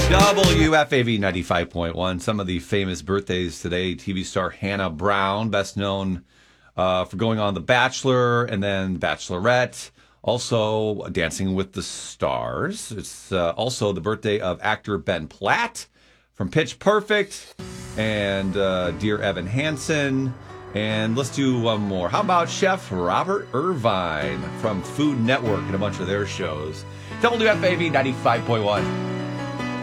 WFAV 95.1. Some of the famous birthdays today. TV star Hannah Brown, best known for going on The Bachelor and then Bachelorette. Also, Dancing with the Stars. It's also the birthday of actor Ben Platt from Pitch Perfect and Dear Evan Hansen. And let's do one more. How about Chef Robert Irvine from Food Network and a bunch of their shows? WFAV 95.1.